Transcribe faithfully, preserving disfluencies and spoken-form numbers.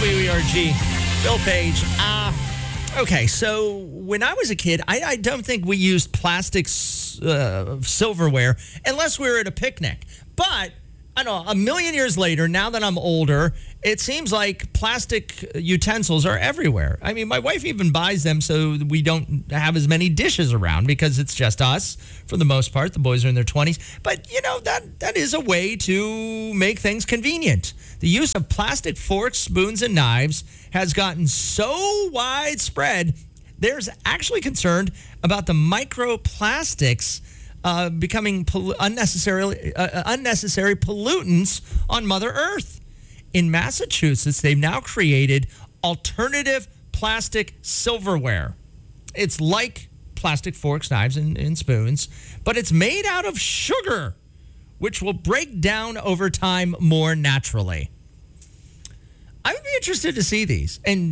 W E R G, Bill Page. Uh, okay, so when I was a kid, I, I don't think we used plastic uh, silverware unless we were at a picnic. But, I don't know, a million years later, now that I'm older, it seems like plastic utensils are everywhere. I mean, my wife even buys them so we don't have as many dishes around because it's just us for the most part. The boys are in their twenties. But, you know, that that is a way to make things convenient. The use of plastic forks, spoons, and knives has gotten so widespread, there's actually concern about the microplastics uh, becoming pol- unnecessarily uh, unnecessary pollutants on Mother Earth. In Massachusetts, they've now created alternative plastic silverware. It's like plastic forks, knives, and, and spoons, but it's made out of sugar, which will break down over time more naturally. I would be interested to see these. And